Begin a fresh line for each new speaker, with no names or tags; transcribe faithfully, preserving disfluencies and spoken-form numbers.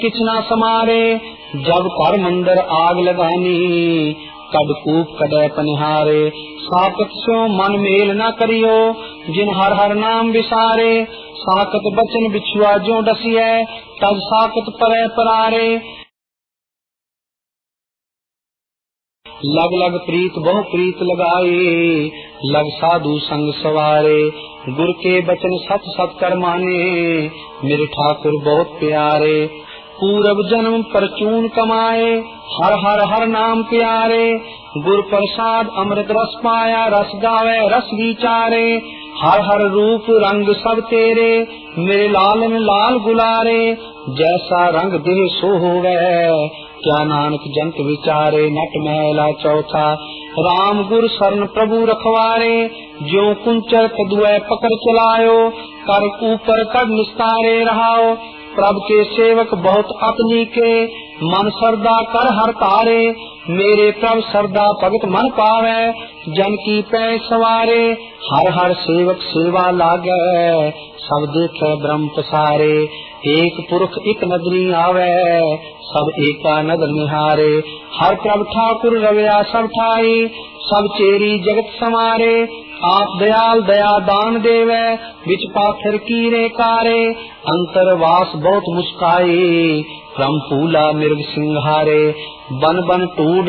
किछ न समारे। जब कर मंदिर आग लगानी, कद कूप कदय पनिहारे। साकत स्यो मन मेल न करियो, जिन हर हर नाम विसारे। साकत बचन बिछुआ जो डसिए, तब साकत परै परारे। लग लग प्रीत बहु प्रीत लगाए, लग साधु संग सवारे। गुर के बचन सत सत कर माने, मेरे ठाकुर बहुत प्यारे। पूरब जन्म परचून कमाए, हर हर हर नाम प्यारे। गुर प्रसाद अमृत रस पाया, रस गावे रस विचारे। हर हर रूप रंग सब तेरे, मेरे लालन लाल गुलारे। जैसा रंग देह सो होवे, क्या नानक जंत विचारे। नट महला चौथा, राम गुर शरण प्रभु रखवारे। ज्यों कुंचर कदुए पकड़ चलायो, कर ऊपर कर निस्तारे रहाओ। प्रभ के सेवक बहुत अपनी के, मन सरदा कर हर तारे। मेरे प्रभ सरदा भगत मन पावे, जन की पै सवारे। हर हर सेवक सेवा लागे, सब देखे ब्रह्म पसारे। एक पुरख एक नदरी आवे, सब एका नदर निहारे। हर प्रभ ठाकुर रविया सब ठाई, सब चेरी जगत समारे। आप दयाल दया दान देवे, बिच पाखर कीरे कारे। अंतरवास बहुत मुस्काई, ब्रह्म फूला मिर्ग सिंहारे। बन बन टूड